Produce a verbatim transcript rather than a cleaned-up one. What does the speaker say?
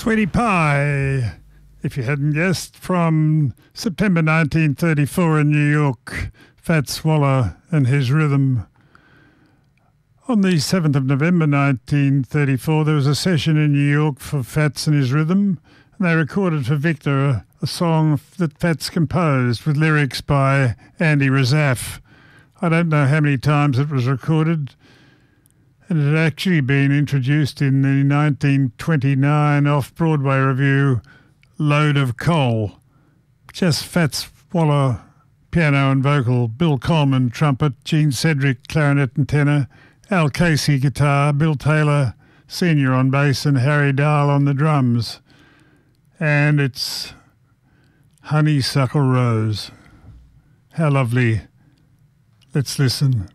Sweetie Pie, if you hadn't guessed, from September nineteen thirty-four in New York, Fats Waller and his rhythm. On the seventh of November nineteen thirty-four, there was a session in New York for Fats and his rhythm, and they recorded for Victor a, a song that Fats composed with lyrics by Andy Razaf. I don't know how many times it was recorded, and it had actually been introduced in the nineteen twenty-nine off-Broadway revue Load of Coal. Just Fats Waller, piano and vocal, Bill Coleman, trumpet, Gene Cedric, clarinet and tenor, Al Casey, guitar, Bill Taylor, Senior on bass, and Harry Dahl on the drums. And it's Honeysuckle Rose. How lovely. Let's listen.